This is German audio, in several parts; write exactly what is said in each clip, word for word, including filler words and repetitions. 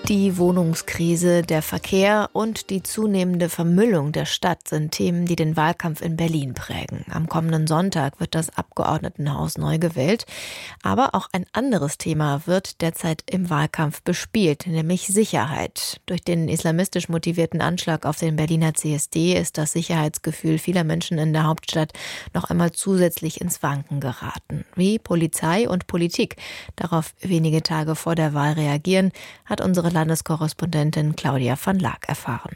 Die Wohnungskrise, der Verkehr und die zunehmende Vermüllung der Stadt sind Themen, die den Wahlkampf in Berlin prägen. Am kommenden Sonntag wird das Abgeordnetenhaus neu gewählt. Aber auch ein anderes Thema wird derzeit im Wahlkampf bespielt, nämlich Sicherheit. Durch den islamistisch motivierten Anschlag auf den Berliner C S D ist das Sicherheitsgefühl vieler Menschen in der Hauptstadt noch einmal zusätzlich ins Wanken geraten. Wie Polizei und Politik darauf wenige Tage vor der Wahl reagieren, hat unsere Landeskorrespondentin Claudia van Laak erfahren.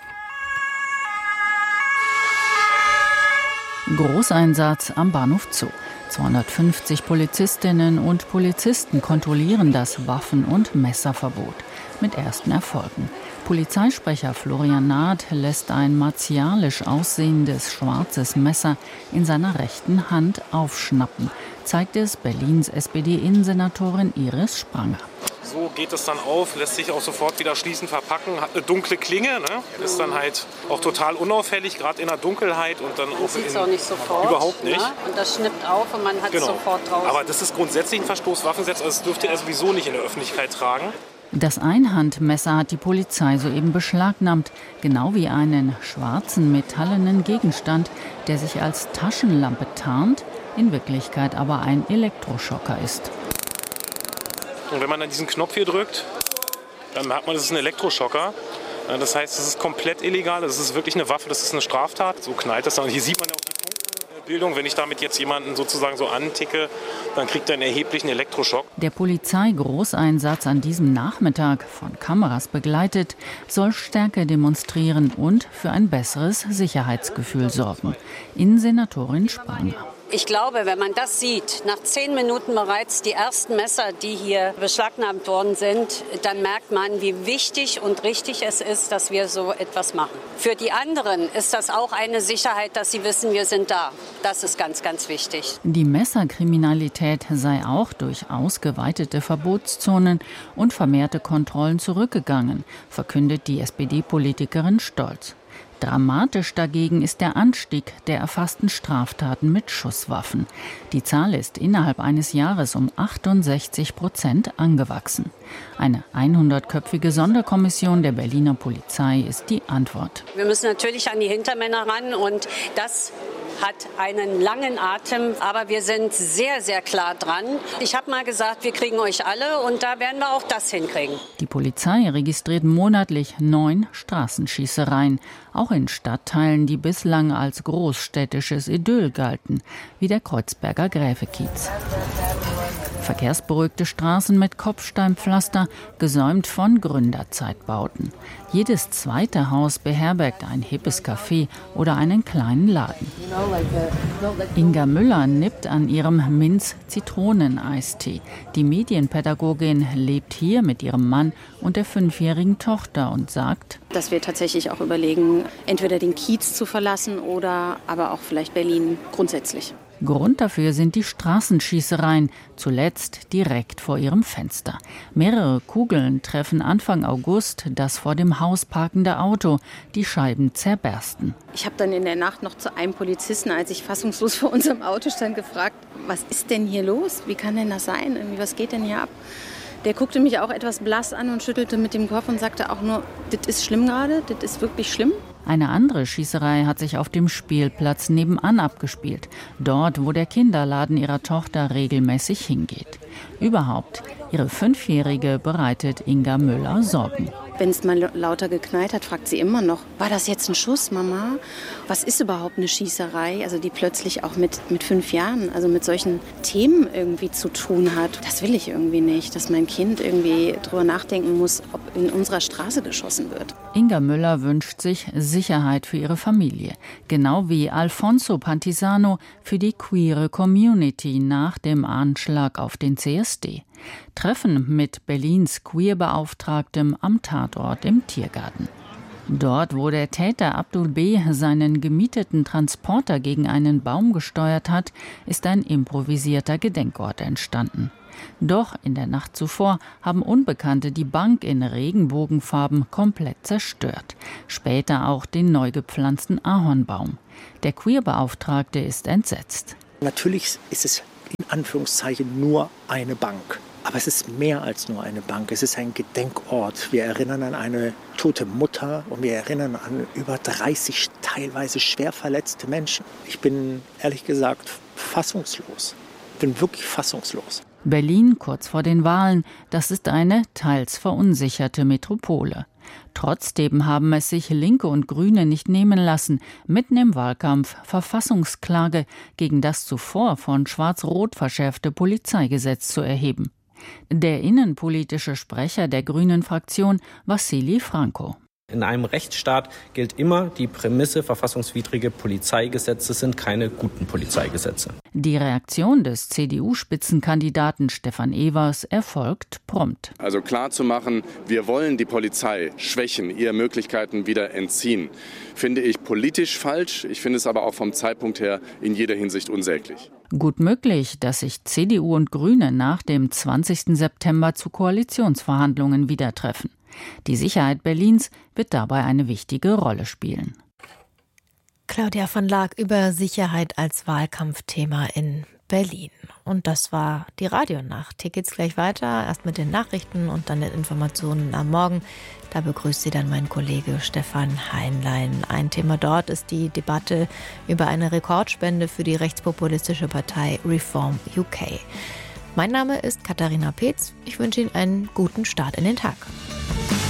Großeinsatz am Bahnhof Zoo. zweihundertfünfzig Polizistinnen und Polizisten kontrollieren das Waffen- und Messerverbot. Mit ersten Erfolgen. Polizeisprecher Florian Naht lässt ein martialisch aussehendes schwarzes Messer in seiner rechten Hand aufschnappen, zeigt es Berlins S P D-Innensenatorin Iris Spranger. So geht es dann auf, lässt sich auch sofort wieder schließend verpacken, hat eine dunkle Klinge, ne? Ist dann halt auch total unauffällig, gerade in der Dunkelheit und dann man auch sieht's in, auch nicht sofort, überhaupt nicht. Ne? Und das schnippt auf und man hat es genau. sofort draußen. Aber das ist grundsätzlich ein Verstoß Waffengesetz, also das dürfte er sowieso nicht in der Öffentlichkeit tragen. Das Einhandmesser hat die Polizei soeben beschlagnahmt, genau wie einen schwarzen metallenen Gegenstand, der sich als Taschenlampe tarnt, in Wirklichkeit aber ein Elektroschocker ist. Und wenn man dann diesen Knopf hier drückt, dann merkt man, das ist ein Elektroschocker. Das heißt, es ist komplett illegal, das ist wirklich eine Waffe, das ist eine Straftat. So knallt das dann. Und hier sieht man ja auch die Punktenbildung. Wenn ich damit jetzt jemanden sozusagen so anticke, dann kriegt er einen erheblichen Elektroschock. Der Polizeigroßeinsatz an diesem Nachmittag, von Kameras begleitet, soll Stärke demonstrieren und für ein besseres Sicherheitsgefühl sorgen. Innensenatorin Spranger. Ich glaube, wenn man das sieht, nach zehn Minuten bereits die ersten Messer, die hier beschlagnahmt worden sind, dann merkt man, wie wichtig und richtig es ist, dass wir so etwas machen. Für die anderen ist das auch eine Sicherheit, dass sie wissen, wir sind da. Das ist ganz, ganz wichtig. Die Messerkriminalität sei auch durch ausgeweitete Verbotszonen und vermehrte Kontrollen zurückgegangen, verkündet die S P D-Politikerin stolz. Dramatisch dagegen ist der Anstieg der erfassten Straftaten mit Schusswaffen. Die Zahl ist innerhalb eines Jahres um achtundsechzig Prozent angewachsen. Eine hundertköpfige Sonderkommission der Berliner Polizei ist die Antwort. Wir müssen natürlich an die Hintermänner ran und das hat einen langen Atem, aber wir sind sehr, sehr klar dran. Ich habe mal gesagt, wir kriegen euch alle und da werden wir auch das hinkriegen. Die Polizei registriert monatlich neun Straßenschießereien, auch in Stadtteilen, die bislang als großstädtisches Idyll galten, wie der Kreuzberger Gräfekiez. Verkehrsberuhigte Straßen mit Kopfsteinpflaster, gesäumt von Gründerzeitbauten. Jedes zweite Haus beherbergt ein hippes Café oder einen kleinen Laden. Inga Müller nippt an ihrem Minz-Zitronen-Eistee. Die Medienpädagogin lebt hier mit ihrem Mann und der fünfjährigen Tochter und sagt, dass wir tatsächlich auch überlegen, entweder den Kiez zu verlassen oder aber auch vielleicht Berlin grundsätzlich. Grund dafür sind die Straßenschießereien, zuletzt direkt vor ihrem Fenster. Mehrere Kugeln treffen Anfang August das vor dem Haus parkende Auto. Die Scheiben zerbersten. Ich habe dann in der Nacht noch zu einem Polizisten, als ich fassungslos vor unserem Auto stand, gefragt, was ist denn hier los? Wie kann denn das sein? Irgendwie, was geht denn hier ab? Der guckte mich auch etwas blass an und schüttelte mit dem Kopf und sagte auch nur, das ist schlimm gerade, das ist wirklich schlimm. Eine andere Schießerei hat sich auf dem Spielplatz nebenan abgespielt, dort, wo der Kinderladen ihrer Tochter regelmäßig hingeht. Überhaupt, ihre Fünfjährige bereitet Inga Müller Sorgen. Wenn es mal lauter geknallt hat, fragt sie immer noch, war das jetzt ein Schuss, Mama? Was ist überhaupt eine Schießerei? Also die plötzlich auch mit, mit fünf Jahren, also mit solchen Themen irgendwie zu tun hat. Das will ich irgendwie nicht, dass mein Kind irgendwie drüber nachdenken muss, ob in unserer Straße geschossen wird. Inga Müller wünscht sich Sicherheit für ihre Familie, genau wie Alfonso Pantisano für die queere Community nach dem Anschlag auf den C S D. Treffen mit Berlins Queerbeauftragtem am Tatort im Tiergarten. Dort, wo der Täter Abdul B. seinen gemieteten Transporter gegen einen Baum gesteuert hat, ist ein improvisierter Gedenkort entstanden. Doch in der Nacht zuvor haben Unbekannte die Bank in Regenbogenfarben komplett zerstört. Später auch den neu gepflanzten Ahornbaum. Der Queerbeauftragte ist entsetzt. Natürlich ist es in Anführungszeichen nur eine Bank. Aber Aber es ist mehr als nur eine Bank. Es ist ein Gedenkort. Wir erinnern an eine tote Mutter und wir erinnern an über dreißig teilweise schwer verletzte Menschen. Ich bin ehrlich gesagt fassungslos. Ich bin wirklich fassungslos. Berlin kurz vor den Wahlen, das ist eine teils verunsicherte Metropole. Trotzdem haben es sich Linke und Grüne nicht nehmen lassen, mitten im Wahlkampf Verfassungsklage gegen das zuvor von Schwarz-Rot verschärfte Polizeigesetz zu erheben. Der innenpolitische Sprecher der Grünen-Fraktion, Wassili Franco. In einem Rechtsstaat gilt immer die Prämisse, verfassungswidrige Polizeigesetze sind keine guten Polizeigesetze. Die Reaktion des C D U-Spitzenkandidaten Stefan Evers erfolgt prompt. Also klar zu machen, wir wollen die Polizei schwächen, ihr Möglichkeiten wieder entziehen, finde ich politisch falsch. Ich finde es aber auch vom Zeitpunkt her in jeder Hinsicht unsäglich. Gut möglich, dass sich C D U und Grüne nach dem zwanzigsten September zu Koalitionsverhandlungen wieder treffen. Die Sicherheit Berlins wird dabei eine wichtige Rolle spielen. Claudia von Laak über Sicherheit als Wahlkampfthema in Berlin. Und das war die Radionacht. Hier geht's gleich weiter, erst mit den Nachrichten und dann den Informationen am Morgen. Da begrüßt Sie dann mein Kollege Stefan Heinlein. Ein Thema dort ist die Debatte über eine Rekordspende für die rechtspopulistische Partei Reform U K. Mein Name ist Katharina Peetz. Ich wünsche Ihnen einen guten Start in den Tag.